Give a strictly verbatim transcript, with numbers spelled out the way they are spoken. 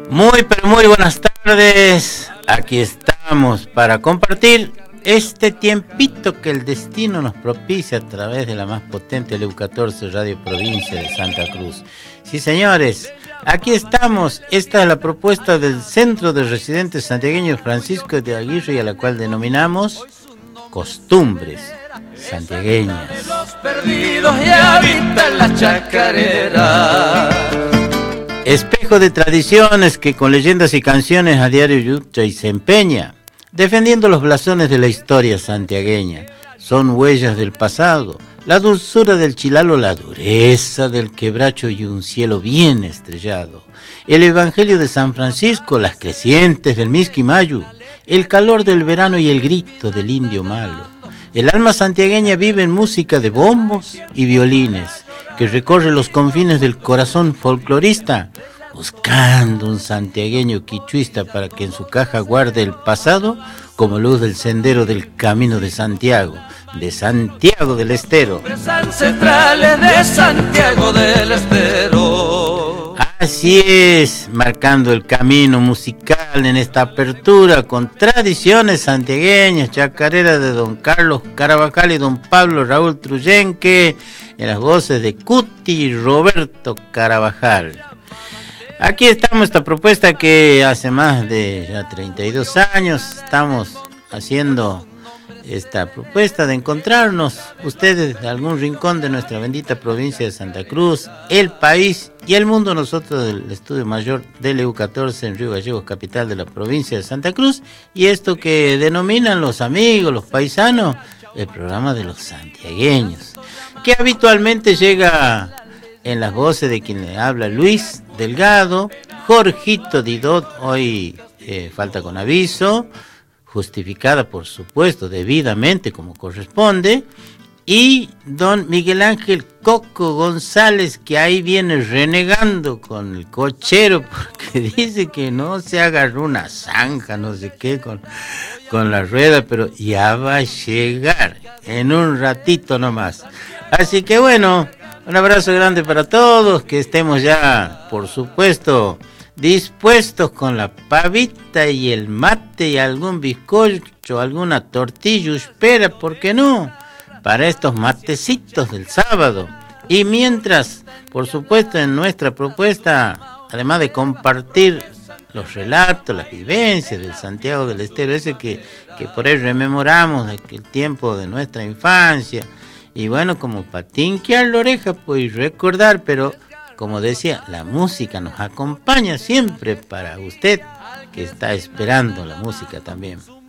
Muy, pero muy buenas tardes. Aquí estamos para compartir este tiempito que el destino nos propicia a través de la más potente L U catorce Radio Provincia de Santa Cruz. Sí, señores, aquí estamos. Esta es la propuesta del Centro de Residentes Santiagueños Francisco de Aguirre, a la cual denominamos Costumbres Santiagueñas. Los perdidos y habitan la chacarera. Espejo de tradiciones que con leyendas y canciones a diario lucha y se empeña, defendiendo los blasones de la historia santiagueña. Son huellas del pasado, la dulzura del chilalo, la dureza del quebracho y un cielo bien estrellado. El evangelio de San Francisco, las crecientes del Misquimayu, el calor del verano y el grito del indio malo. El alma santiagueña vive en música de bombos y violines, que recorre los confines del corazón folclorista, buscando un santiagueño quichuista para que en su caja guarde el pasado como luz del sendero del camino de Santiago, de Santiago del Estero. Ancestrales de Santiago del Estero. Así es, marcando el camino musical en esta apertura con tradiciones santiagueñas, chacarera de don Carlos Carabajal y don Pablo Raúl Truyenque, en las voces de Cuti y Roberto Carabajal. Aquí estamos, esta propuesta que hace más de ya treinta y dos años estamos haciendo esta propuesta de encontrarnos ustedes de algún rincón de nuestra bendita provincia de Santa Cruz, el país y el mundo, nosotros del Estudio Mayor de L U catorce en Río Gallegos, capital de la provincia de Santa Cruz, y esto que denominan los amigos, los paisanos, el programa de los santiagueños, que habitualmente llega en las voces de quien le habla Luis Delgado, Jorgito Didot, hoy eh, falta con aviso, justificada por supuesto debidamente como corresponde, y don Miguel Ángel Coco González, que ahí viene renegando con el cochero porque dice que no se agarró una zanja, no sé qué, con, con la rueda, pero ya va a llegar en un ratito nomás. Así que bueno, un abrazo grande para todos, que estemos ya, por supuesto, dispuestos con la pavita y el mate y algún bizcocho, alguna tortilla, espera, ¿por qué no? Para estos matecitos del sábado. Y mientras, por supuesto, en nuestra propuesta, además de compartir los relatos, las vivencias del Santiago del Estero, ese que, que por ahí rememoramos de aquel tiempo de nuestra infancia, y bueno, como para tinquear la oreja, pues recordar, pero como decía, la música nos acompaña siempre para usted, que está esperando la música también.